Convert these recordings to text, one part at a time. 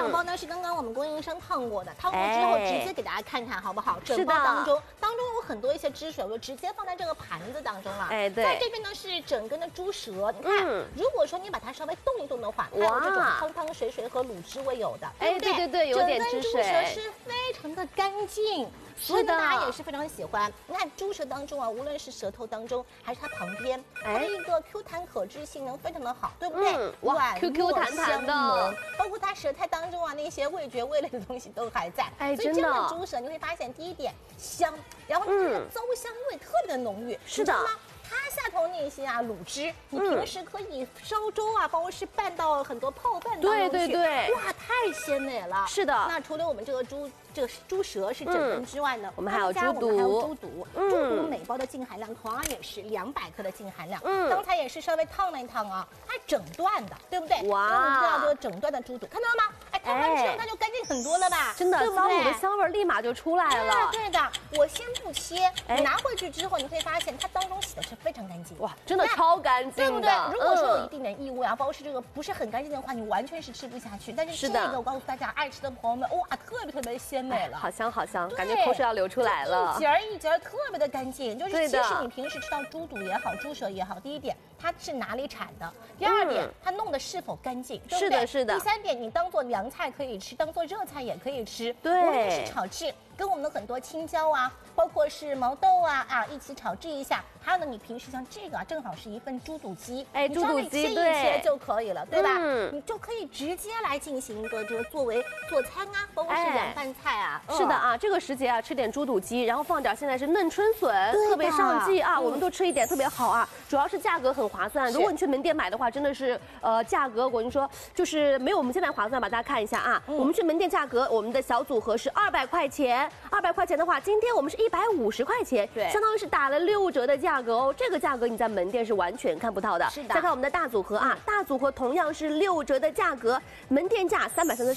两包呢是刚刚我们供应商烫过的，烫过之后直接给大家看看好不好？整包当中有很多一些汁水，我就直接放在这个盘子当中了。对，在这边呢是整根的猪舌，你看，如果说你把它稍微动一动的话，它有这种汤汤水水和卤汁味有的， 对，有点汁水， 整根猪舌是非常的干净。所以呢，大家也是非常喜欢。你看猪舌当中啊，无论是舌头当中还是它旁边，它的一个 Q 弹可治性能非常的好，对不对？ 哇 ，Q 弹弹的， 包括它舌苔当中啊那些味觉味蕾的东西都还在。所以这样的猪舌你会发现，第一点香，然后它的糟香味特别的浓郁， 是的。 它下头那些啊卤汁，你平时可以烧粥啊，包括是拌到很多泡饭当中去，哇，太鲜美了。 是的。 那除了我们这个猪舌是整根之外呢， 我们还有猪肚， 猪肚每包的净含量同样也是200克的净含量。刚才也是稍微烫了一烫啊，它整段的，对不对？哇，我们知道这个整段的猪肚，看到了吗？烫完之后它就干净很多了吧？ 真的，糟卤的香味立马就出来了。 对的，我先不切，你拿回去之后你会发现它当中洗的是非常干净。 哇，真的超干净， 对不对？如果说有一丁点异味啊，包括是这个不是很干净的话，你完全是吃不下去。但是这个我告诉大家，爱吃的朋友们，哇，特别鲜美了， 好香好香，感觉口水要流出来了。 一节一节特别的干净，就是其实你平时吃到猪肚也好，猪舌也好，第一点它是哪里产的，第二点它弄的是否干净，对不对？ 是的。 第三点，你当做凉菜可以吃，当做热菜也可以吃， 对， 无论是炒制。跟我们的很多青椒啊，包括是毛豆啊一起炒制一下。还有呢，你平时像这个啊，正好是一份猪肚鸡， 猪肚鸡切一切就可以了，对吧？你就可以直接来进行一个这个作为做餐啊，包括是凉拌菜啊。 是的啊，这个时节啊，吃点猪肚鸡，然后放点现在是嫩春笋，特别上季啊，我们都吃一点特别好啊。主要是价格很划算，如果你去门店买的话，真的是价格我跟你说就是没有我们现在划算吧？大家看一下啊，我们去门店价格，我们的小组合是200块钱。200块钱的话，今天我们是150块钱，对，相当于是打了6折的价格哦。这个价格你在门店是完全看不到的。 是的。 再看我们的大组合啊，大组合同样是6折的价格，门店价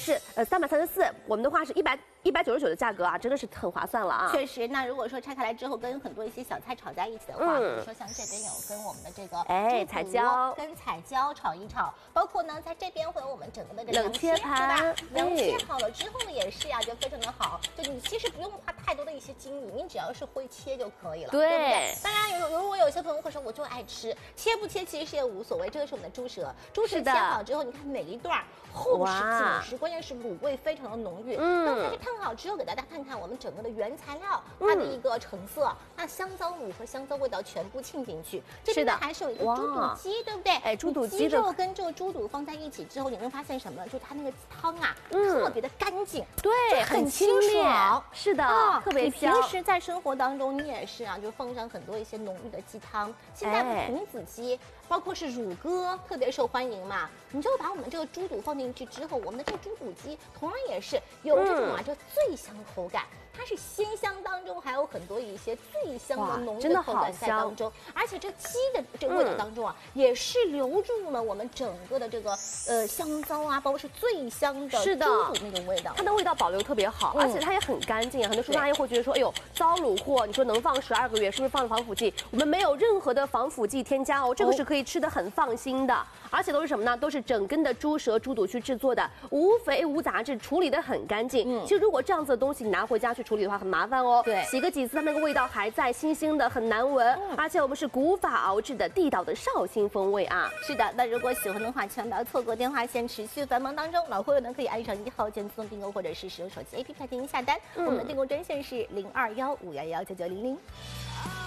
334，我们的话是199的价格啊，真的是很划算了啊。 确实，那如果说拆开来之后跟很多一些小菜炒在一起的话，比如说像这边有跟我们的这个彩椒跟彩椒炒一炒，包括呢在这边会有我们整个的这个冷切盘， 对吧？凉切好了之后呢也是啊，就非常的好，就你其实不用花太多的一些精力，你只要是会切就可以了，对不对？当然如果有些朋友会说，我就爱吃，切不切其实也无所谓。这个是我们的猪舌，猪舌切好之后，你看每一段厚实紧实，关键是卤味非常的浓郁。刚才是烫好之后，给大家看看我们整个的原材料，它的一个成色，那香皂卤和香皂味道全部浸进去。这边呢还是有一个猪肚鸡，对不对？ 猪肚鸡肉跟这个猪肚放在一起之后，你会发现什么呢？就它那个汤啊，特别的干净， 对，很清爽，是的，特别香。 平时在生活当中，你也是啊，就放上很多一些浓郁的鸡汤。现在童子鸡，包括是乳鸽，特别受欢迎嘛。你就把我们这个猪肚放进去之后，我们的这个猪肚鸡同样也是有这种啊，这醉香口感。它是鲜香当中还有很多一些醉香的浓郁的口感在当中，而且这鸡的这个味道当中啊，也是留住了我们整个的这个香皂啊，包括是醉香的猪肚那种味道， 它的味道保留特别好，而且它也很干净。很多叔叔阿姨会觉得说，哎呦，糟卤货，你说能放12个月，是不是放了防腐剂？我们没有任何的防腐剂添加哦，这个是可以吃的很放心的。而且都是什么呢？都是整根的猪舌、猪肚去制作的，无肥无杂质，处理的很干净。其实如果这样子的东西你拿回家去处理的话，很麻烦哦。 对， 洗个几次，它那个味道还在，腥腥的，很难闻。而且我们是古法熬制的地道的绍兴风味啊。 是的，那如果喜欢的话，千万不要错过电话线持续繁忙当中，老会员呢可以按上1号键自动订购，或者是使用手机 APP 进行下单。我们的订购专线是0215119900。